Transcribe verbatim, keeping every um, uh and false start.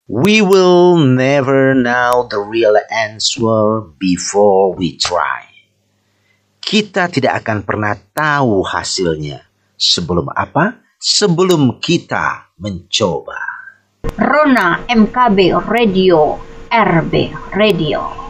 We will never know the real answer before we try. Kita tidak akan pernah tahu hasilnya. Sebelum apa? Sebelum kita mencoba. Rona M K B Radio, R B Radio.